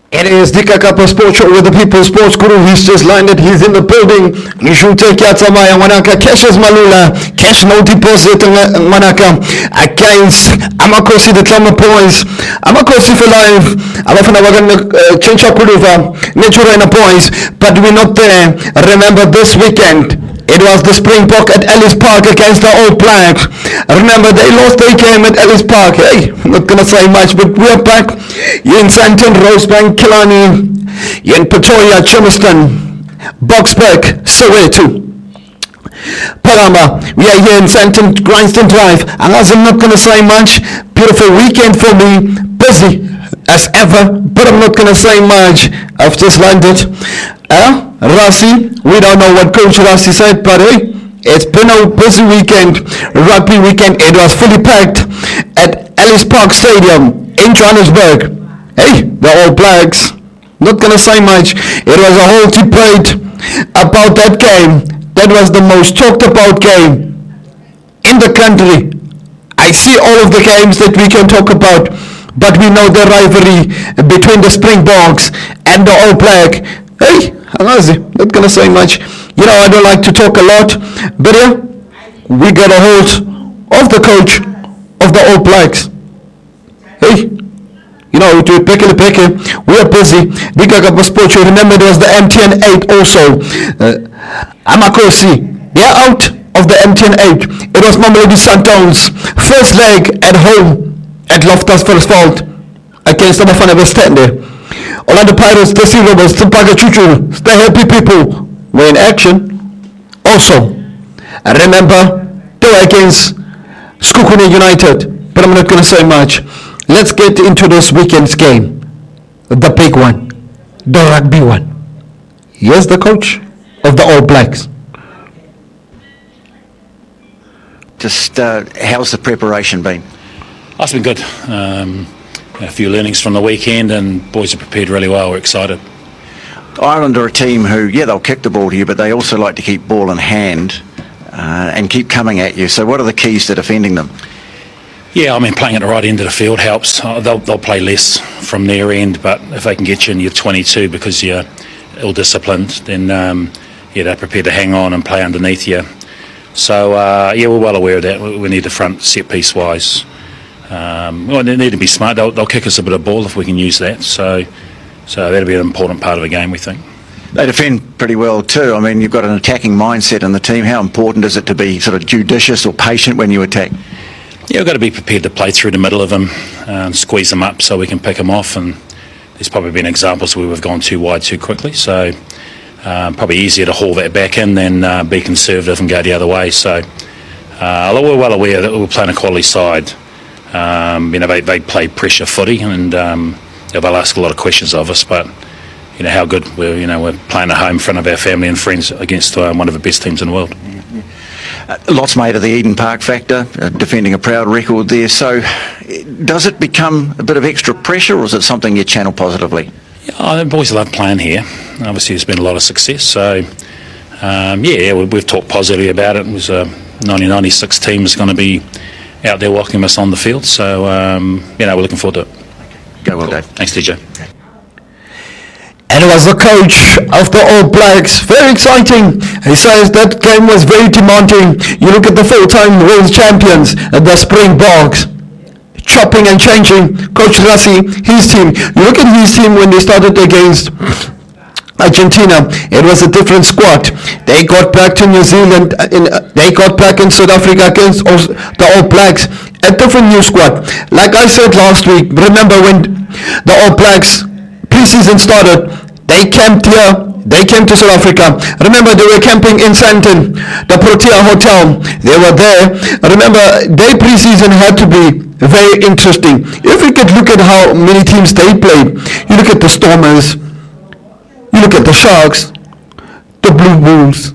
It is the Kakapa Sports Show with the People's Sports Guru. He's just landed. He's in the building. Nishuteki Atamaya Wanaka. Cash is Malula. Cash no deposit Wanaka. Against Amakosi the Tlama Boys. Amakosi for life. Alafana Wagan Chincha Kuruva. Nature in a boys. But we're not there. Remember this weekend. It was the Springbok at Ellis Park against the All Blacks. Remember, they lost their game at Ellis Park. Hey, I'm not going to say much, but we're back. You're in Sandton, Rosebank, Killarney. You're in Pretoria, Chimiston, Boksburg, Soweto, Parama. We are here in Sandton, Grindstone Drive. And as I'm not going to say much, beautiful weekend for me. Busy as ever, but I'm not going to say much. I've just landed. Rassi, we don't know what Coach Rassi said, but hey, it's been a busy weekend, rugby weekend. It was fully packed at Ellis Park Stadium in Johannesburg. Hey, the All Blacks, not gonna say much. It was a whole debate about that game. That was the most talked about game in the country. I see all of the games that we can talk about, but we know the rivalry between the Springboks and the All Black. Hey, not gonna say much. You know, I don't like to talk a lot, but yeah, we got a hold of the coach of the All Blacks. Hey, you know, to Peke, we are busy. Dikaka Sports, you remember there was the MTN 8 also. Amakosi, they are out of the MTN 8. It was Mamelodi Sundowns' first leg at home at Loftus Versfeld against the Bafana Bastille. Orlando Pirates, the Sea Rovers, the Mpaga Chuchu, the Happy People were in action. Also, I remember they were against Skukune United, but I'm not going to say much. Let's get into this weekend's game, the big one, the rugby one. Here's the coach of the All Blacks. Just how's the preparation been? Oh, it's been good. A few learnings from the weekend, and boys are prepared really well. We're excited. Ireland are a team who, they'll kick the ball to you, but they also like to keep ball in hand and keep coming at you. So what are the keys to defending them? Yeah, I mean, playing at the right end of the field helps. They'll play less from their end, but if they can get you in your 22 because you're ill-disciplined, then they're prepared to hang on and play underneath you. So, we're well aware of that. We need the front set piece-wise. They need to be smart. They'll kick us a bit of ball if we can use that. So that'll be an important part of the game, we think. They defend pretty well too. I mean, you've got an attacking mindset in the team. How important is it to be sort of judicious or patient when you attack? Yeah, we've got to be prepared to play through the middle of them and squeeze them up so we can pick them off. And there's probably been examples where we've gone too wide too quickly. So probably easier to haul that back in than be conservative and go the other way. So we're well aware that we're playing a quality side. They play pressure footy, and they'll ask a lot of questions of us. But how good we're playing at home in front of our family and friends against one of the best teams in the world. Lots made of the Eden Park factor, defending a proud record there. So, does it become a bit of extra pressure, or is it something you channel positively? Yeah, boys love playing here. Obviously, there's been a lot of success. So, we've talked positively about it. It was a 1996 team is going to be out there welcoming us on the field, so we're looking forward to it. Go well, Dave. Thanks, TJ. And it was the coach of the All Blacks. Very exciting. He says that game was very demanding. You look at the full-time world champions, the Springboks, chopping and changing. Coach Rassi, his team. You look at his team when they started against Argentina, it was a different squad. They got back to New Zealand, they got back in South Africa against the All Blacks, a different new squad. Like I said last week, remember when the All Blacks pre-season started, they camped here, they came to South Africa. Remember, they were camping in Sandton, the Protea Hotel. They were there. Remember, their pre-season had to be very interesting. If you could look at how many teams they played, you look at the Stormers, you look at the Sharks, the Blue Bulls,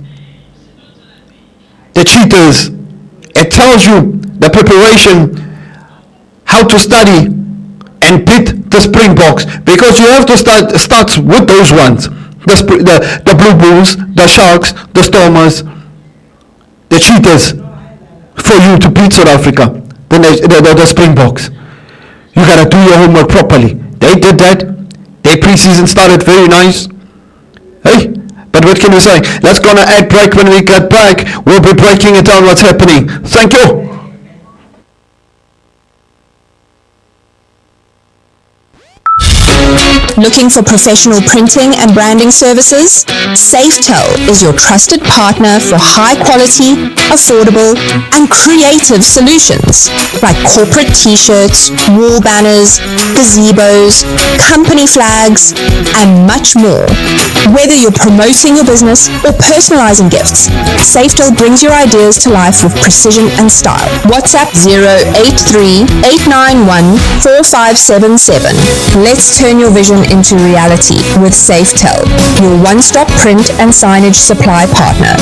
the Cheetahs. It tells you the preparation, how to study and beat the Springboks, because you have to start with those ones. The Blue Bulls, the Sharks, the Stormers, the Cheetahs, for you to beat South Africa, the Springboks. You got to do your homework properly. They did that. Their pre-season started very nice. Hey, but what can we say? Let's go on an ad break. When we get back, we'll be breaking it down what's happening. Thank you. Looking for professional printing and branding services? Safetel is your trusted partner for high quality, affordable, and creative solutions like corporate t-shirts, wall banners, gazebos, company flags, and much more. Whether you're promoting your business or personalizing gifts, Safetel brings your ideas to life with precision and style. WhatsApp 083-891-4577. Let's turn your vision into reality with Safetel, your one-stop print and signage supply partner.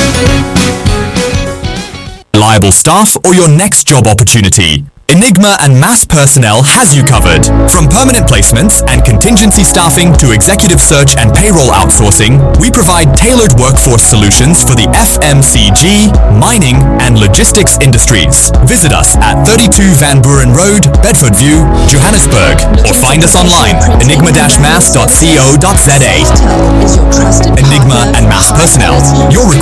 Reliable staff or your next job opportunity? Enigma and Mass Personnel has you covered. From permanent placements and contingency staffing to executive search and payroll outsourcing, we provide tailored workforce solutions for the FMCG, mining and logistics industries. Visit us at 32 Van Buren Road, Bedford View, Johannesburg, or find us online, enigma-mass.co.za. Enigma and Mass Personnel, your